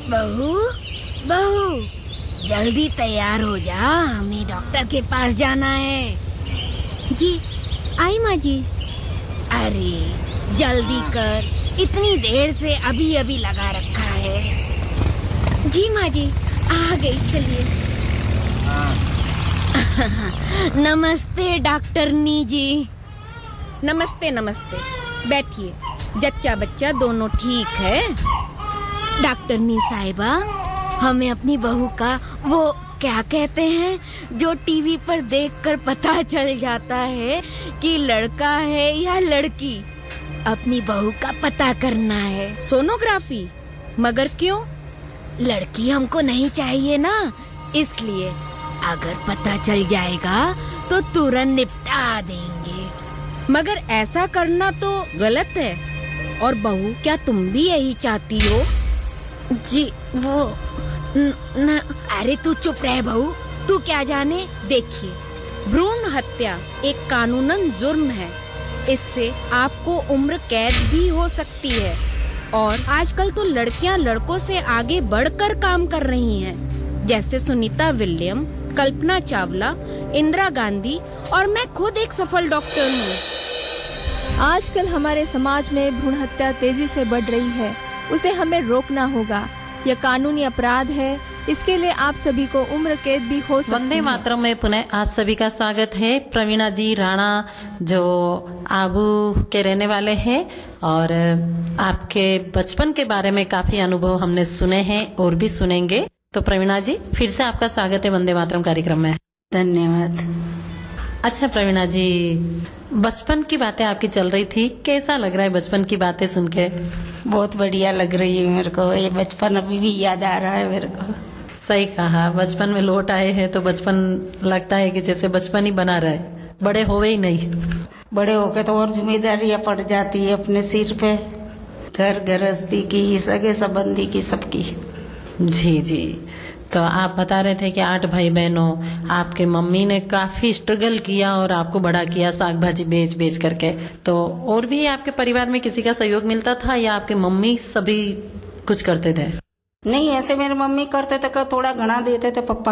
बहू, बहू, जल्दी तैयार हो जा, हमें डॉक्टर के पास जाना है। जी आई माँ जी। अरे जल्दी कर, इतनी देर से अभी अभी लगा रखा है। जी माँ जी, आ गई, चलिए। नमस्ते डॉक्टरनी जी। नमस्ते नमस्ते, बैठिए। जच्चा बच्चा दोनों ठीक है? डॉक्टरनी साहिबा, हमें अपनी बहू का वो क्या कहते हैं जो टीवी पर देखकर पता चल जाता है कि लड़का है या लड़की, अपनी बहू का पता करना है। सोनोग्राफी? मगर क्यों? लड़की हमको नहीं चाहिए ना, इसलिए अगर पता चल जाएगा तो तुरंत निपटा देंगे। मगर ऐसा करना तो गलत है। और बहू, क्या तुम भी यही चाहती हो? जी वो न, अरे तू चुप रह बहू, तू क्या जाने। देखिए, भ्रूण हत्या एक कानूनन जुर्म है। इससे आपको उम्र कैद भी हो सकती है। और आजकल तो लड़कियां लड़कों से आगे बढ़कर काम कर रही हैं, जैसे सुनीता विलियम, कल्पना चावला, इंदिरा गांधी, और मैं खुद एक सफल डॉक्टर हूँ। आजकल हमारे समाज में भ्रूण हत्या तेजी से बढ़ रही है। उसे हमें रोकना होगा। यह कानूनी अपराध है। इसके लिए आप सभी को उम्र कैद भी हो सकती है। वंदे मातरम में पुनः आप सभी का स्वागत है। प्रवीणा जी राणा जो आबू के रहने वाले हैं, और आपके बचपन के बारे में काफी अनुभव हमने सुने हैं और भी सुनेंगे। तो प्रवीणा जी, फिर से आपका स्वागत है वंदे मातरम कार्यक्रम में। धन्यवाद। अच्छा प्रवीणा जी, बचपन की बातें आपकी चल रही थी, कैसा लग रहा है बचपन की बातें सुन के? बहुत बढ़िया लग रही है मेरे को। ये बचपन अभी भी याद आ रहा है मेरे को। सही कहा, बचपन में लौट आए हैं तो बचपन लगता है कि जैसे बचपन ही बना रहा है, बड़े होवे ही नहीं। बड़े होके तो और जिम्मेदारियां पड़ जाती है अपने सिर पे, घर गृहस्थी की, सगे संबंधी की, सबकी। जी जी। तो आप बता रहे थे कि 8 भाई बहनों, आपके मम्मी ने काफी स्ट्रगल किया और आपको बड़ा किया साग भाजी बेच बेच करके। तो और भी आपके परिवार में किसी का सहयोग मिलता था या आपके मम्मी सभी कुछ करते थे? नहीं, ऐसे मेरी मम्मी करते थे, थोड़ा घना देते थे पापा।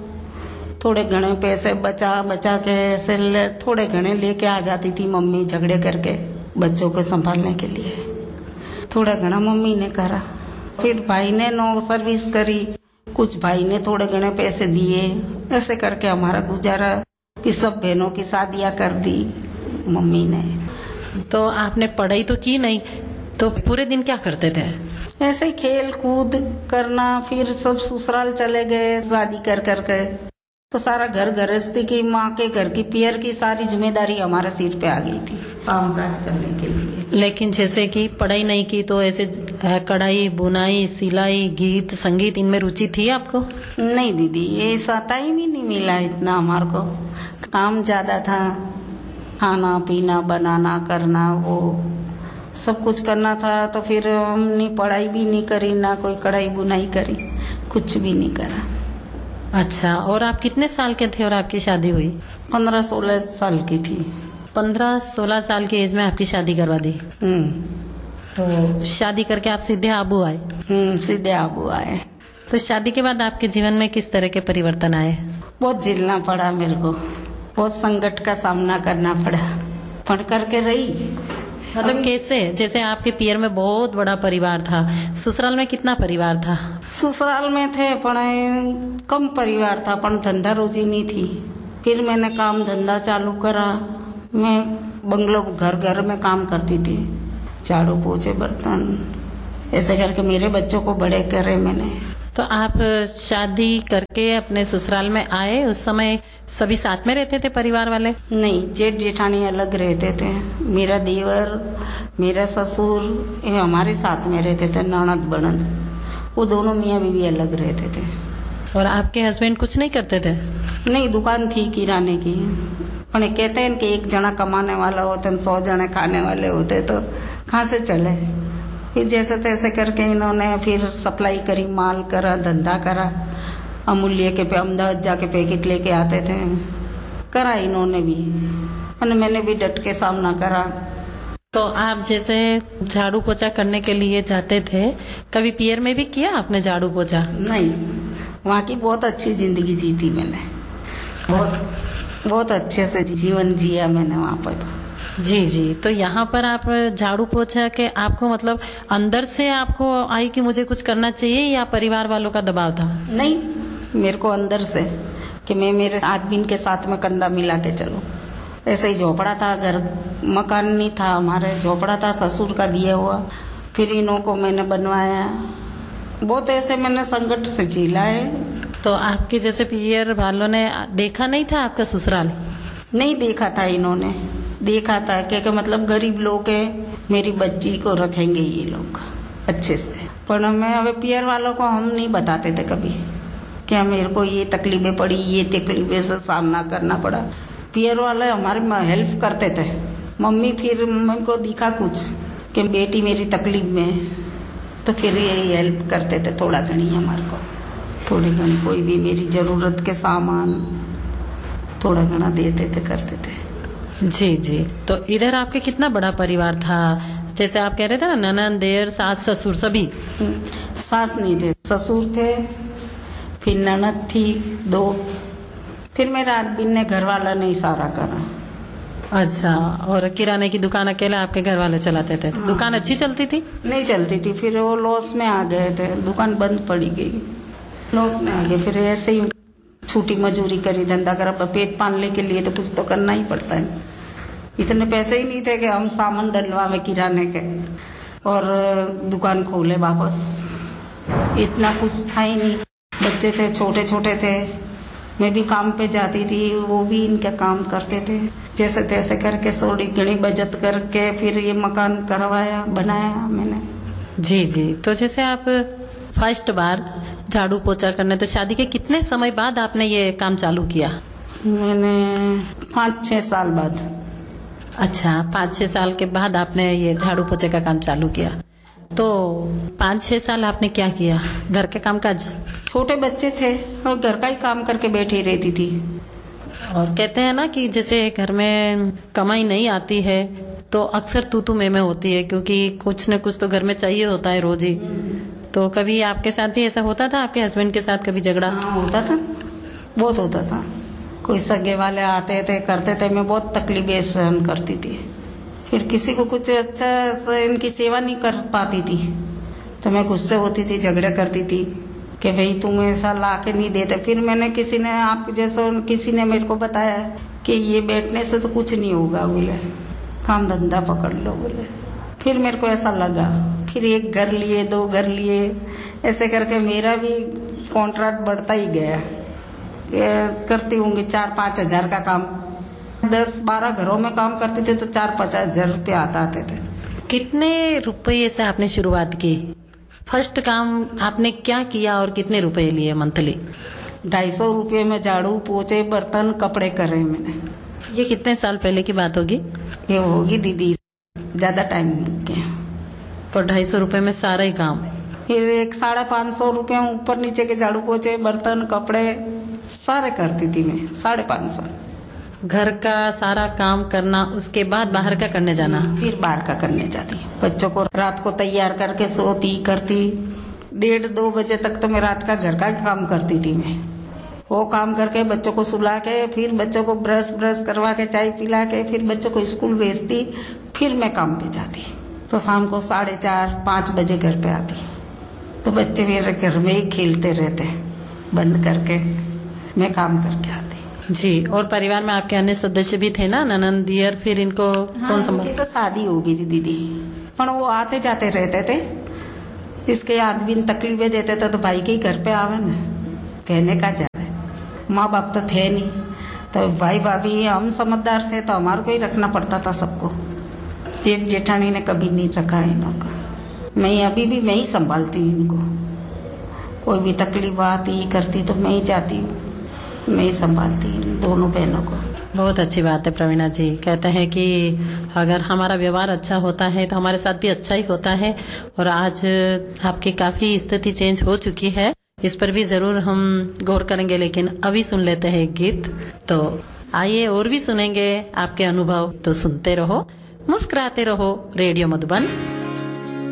थोड़े घने पैसे बचा बचा के ऐसे थोड़े घने लेके आ जाती थी मम्मी, झगड़े करके बच्चों को संभालने के लिए। थोड़ा घना मम्मी ने करा, फिर भाई ने नो सर्विस करी, कुछ भाई ने थोड़े घने पैसे दिए, ऐसे करके हमारा गुजारा। फिर सब बहनों की शादियां कर दी मम्मी ने। तो आपने पढ़ाई तो की नहीं, तो पूरे दिन क्या करते थे? ऐसे ही खेल कूद करना। फिर सब ससुराल चले गए शादी कर करके, तो सारा घर गृहस्थी की, माँ के घर की, पियर की सारी जिम्मेदारी हमारे सिर पे आ गई थी काम काज करने के लिए। लेकिन जैसे कि पढ़ाई नहीं की तो ऐसे कढ़ाई, बुनाई, सिलाई, गीत, संगीत, इनमें रुचि थी आपको? नहीं दीदी, ऐसा टाइम ही नहीं मिला इतना हमारे को। काम ज्यादा था, खाना पीना बनाना करना, वो सब कुछ करना था। तो फिर हमने पढ़ाई भी नहीं करी, ना कोई कढ़ाई बुनाई करी, कुछ भी नहीं करा। अच्छा, और आप कितने साल के थे और आपकी शादी हुई? 15-16 साल की थी। 15-16 साल की एज में आपकी शादी करवा दी? तो शादी करके आप सीधे आबू आए? सीधे आबू आए। तो शादी के बाद आपके जीवन में किस तरह के परिवर्तन आए? बहुत झेलना पड़ा मेरे को, बहुत संकट का सामना करना पड़ा। पढ़ करके रही। मतलब कैसे? जैसे आपके पियर में बहुत बड़ा परिवार था, ससुराल में कितना परिवार था? ससुराल में थे पर कम परिवार था, पर धंधा रोजी नहीं थी। फिर मैंने काम धंधा चालू करा। मैं बंगलों घर घर में काम करती थी, झाड़ू पोछे बर्तन, ऐसे करके मेरे बच्चों को बड़े करे मैंने। तो आप शादी करके अपने ससुराल में आए, उस समय सभी साथ में रहते थे परिवार वाले? नहीं, जेठ जेठानी अलग रहते थे। मेरा देवर, मेरा ससुर, ये हमारे साथ में रहते थे। ननद बनद, वो दोनों मियाँ बीवी अलग रहते थे। और आपके हस्बैंड कुछ नहीं करते थे? नहीं, दुकान थी किराने की। पर कहते हैं कि एक जना कमाने वाला होते, 100 जने खाने वाले होते, तो कहाँ से चले। फिर जैसे तैसे करके इन्होंने फिर सप्लाई करी, माल करा, धंधा करा। अमूल्य के पे अहमदाबाद जाके पैकेट लेके आते थे, करा इन्होंने भी, और मैंने भी डट के सामना करा। तो आप जैसे झाड़ू पोछा करने के लिए जाते थे, कभी पियर में भी किया आपने झाड़ू पोछा? नहीं, वहाँ की बहुत अच्छी जिंदगी जी थी मैंने, बहुत अच्छे से जीवन जिया मैंने वहाँ पर। तो जी जी, तो यहाँ पर आप झाड़ू पोछा के आपको मतलब अंदर से आपको आई कि मुझे कुछ करना चाहिए, या परिवार वालों का दबाव था? नहीं, मेरे को अंदर से कि मैं मेरे आदमी के साथ में कंधा मिला के चलूं। ऐसे ही झोपड़ा था, घर मकान नहीं था हमारे, झोपड़ा था ससुर का दिया हुआ, फिर इन्हों को मैंने बनवाया। बहुत ऐसे मैंने संकट से झेला है। तो आपके जैसे पियर वालों ने देखा नहीं था आपका ससुराल? नहीं देखा था, इन्होंने देखा था कि मतलब गरीब लोग है, मेरी बच्ची को रखेंगे ये लोग अच्छे से। पर मैं अब पियर वालों को हम नहीं बताते थे कभी कि मेरे को ये तकलीफें पड़ी, ये तकलीफें से सामना करना पड़ा। पियर वाले हमारी हेल्प करते थे। मम्मी फिर मम्मी को दिखा कुछ कि बेटी मेरी तकलीफ में है, तो फिर ये हेल्प करते थे थोड़ा घनी हमारे को, थोड़ी घनी कोई भी मेरी ज़रूरत के सामान थोड़ा घना देते थे, करते थे। जी जी, तो इधर आपके कितना बड़ा परिवार था? जैसे आप कह रहे थे ना, ननद, देर, सास, ससुर सभी? सास नहीं थे, ससुर थे, फिर ननद थी 2, फिर मेरा आदमी ने घर वाला ने इशारा करा। अच्छा, और किराने की दुकान अकेले आपके घर वाले चलाते थे? हाँ। दुकान अच्छी चलती थी? नहीं चलती थी, फिर वो लॉस में आ गए थे, दुकान बंद पड़ी गई, लॉस में आ गए। फिर ऐसे ही छूटी मजूरी करी, धंधा करा, पेट पालने के लिए तो कुछ तो करना ही पड़ता है। इतने पैसे ही नहीं थे कि हम सामान डलवा में किराने के और दुकान खोले वापस, इतना कुछ था ही नहीं। बच्चे थे, छोटे छोटे थे, मैं भी काम पे जाती थी, वो भी इनके काम करते थे। जैसे तैसे करके थोड़ी घनी बचत करके फिर ये मकान करवाया, बनाया मैंने। जी जी, तो जैसे आप फर्स्ट बार झाड़ू पोछा करने, तो शादी के कितने समय बाद आपने ये काम चालू किया? मैंने 5-6 साल बाद। अच्छा, 5-6 साल के बाद आपने ये झाड़ू पोछे का काम चालू किया। तो 5-6 साल आपने क्या किया? घर के काम काज? छोटे बच्चे थे और घर का ही काम करके बैठी रहती थी। और कहते हैं ना कि जैसे घर में कमाई नहीं आती है तो अक्सर तू मैं होती है, क्योंकि कुछ न कुछ तो घर में चाहिए होता है रोज ही। तो कभी आपके साथ भी ऐसा होता था, आपके हस्बैंड के साथ कभी झगड़ा? हाँ, होता था, बहुत होता था। कोई सगे वाले आते थे, करते थे, मैं बहुत तकलीफें सहन करती थी। फिर किसी को कुछ अच्छा से इनकी सेवा नहीं कर पाती थी तो मैं गुस्से होती थी, झगड़े करती थी कि भाई तुम ऐसा ला के नहीं देते। फिर मैंने किसी ने, आप जैसे किसी ने मेरे को बताया कि ये बैठने से तो कुछ नहीं होगा, बोले काम धंधा पकड़ लो बोले। फिर मेरे को ऐसा लगा, फिर 1 घर लिए, 2 घर लिए, ऐसे करके मेरा भी कॉन्ट्रैक्ट बढ़ता ही गया। करती होंगी 4-5 हजार का काम, 10-12 घरों में काम करते थे तो 4-5 हजार रुपये आते थे। कितने रुपये से आपने शुरुआत की? फर्स्ट काम आपने क्या किया और कितने रुपए लिए मंथली? 250 रुपये में झाड़ू पोछे बर्तन कपड़े करे मैंने। ये कितने साल पहले की बात होगी? ये होगी दीदी, ज्यादा टाइम हो गया। तो 250 रुपए में सारा ही काम? फिर 550 रुपये ऊपर नीचे के झाड़ू पोछे बर्तन कपड़े सारे करती थी मैं, 550। घर का सारा काम करना, उसके बाद बाहर का करने जाना? फिर बाहर का करने जाती, बच्चों को रात को तैयार करके सोती करती। 1:30-2 बजे तक तो मैं रात का घर का काम करती थी मैं। वो काम करके बच्चों को सुला के, फिर बच्चों को ब्रश करवा के, चाय पिला के, फिर बच्चों को स्कूल भेजती, फिर मैं काम पे जाती। तो शाम को 4:30-5 बजे घर पे आती, तो बच्चे मेरे घर में ही खेलते रहते, बंद करके मैं काम करके आती। जी, और परिवार में आपके अन्य सदस्य भी थे ना, ननद, दियर, फिर इनको कौन संभाल? तो शादी हो गई थी दीदी, पर वो आते जाते रहते थे। इसके आदमी तकलीफें देते थे तो भाई के ही घर पे आवे ना, कहने का जा रहा है। माँ बाप तो थे नहीं, तो भाई भाभी हम समझदार थे तो हमारे को ही रखना पड़ता था सबको। जेठ जेठानी ने कभी नहीं रखा इनको, मैं अभी भी मैं ही संभालती हूँ इनको। कोई भी तकलीफ आती करती तो मैं ही जाती हूँ, मैं ही संभालती हूँ दोनों बहनों को। बहुत अच्छी बात है प्रवीणा जी। कहते हैं कि अगर हमारा व्यवहार अच्छा होता है तो हमारे साथ भी अच्छा ही होता है। और आज आपकी काफी स्थिति चेंज हो चुकी है, इस पर भी जरूर हम गौर करेंगे, लेकिन अभी सुन लेते हैं गीत। तो आइए और भी सुनेंगे आपके अनुभव, तो सुनते रहो मुस्कुराते रहो। रेडियो मधुबन